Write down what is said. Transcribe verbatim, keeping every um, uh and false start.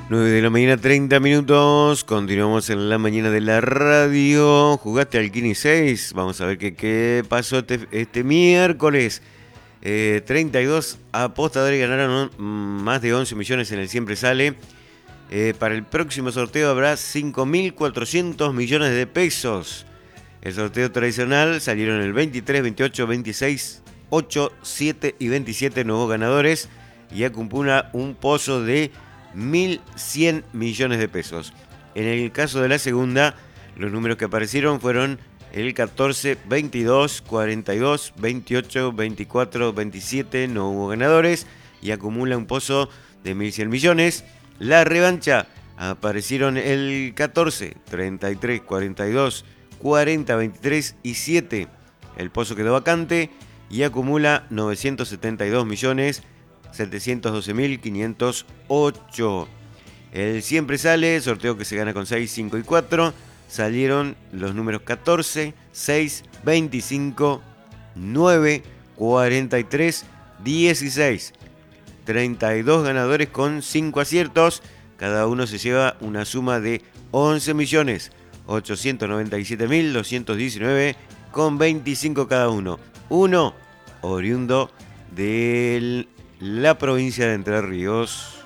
nueve de la mañana, treinta minutos. Continuamos en la mañana de la radio. ¿Jugaste al Kini seis? Vamos a ver qué, qué pasó este, este miércoles. Eh, treinta y dos apostadores ganaron más de once millones en el Siempre Sale. Eh, para el próximo sorteo habrá cinco mil cuatrocientos millones de pesos. El sorteo tradicional salieron el veintitrés, veintiocho, veintiséis, ocho, siete y veintisiete nuevos ganadores y acumula un pozo de mil cien millones de pesos. En el caso de la segunda, los números que aparecieron fueron el catorce, veintidós, cuarenta y dos, veintiocho, veinticuatro, veintisiete, no hubo ganadores y acumula un pozo de mil cien millones. La revancha aparecieron el catorce, treinta y tres, cuarenta y dos, cuarenta, veintitrés y siete. El pozo quedó vacante y acumula novecientos setenta y dos millones setecientos doce mil quinientos ocho. El Siempre Sale, sorteo que se gana con seis, cinco y cuatro. Salieron los números catorce, seis, veinticinco, nueve, cuarenta y tres, dieciséis. treinta y dos ganadores con cinco aciertos. Cada uno se lleva una suma de once millones ochocientos noventa y siete mil doscientos diecinueve con veinticinco cada uno. Uno oriundo de la provincia de Entre Ríos.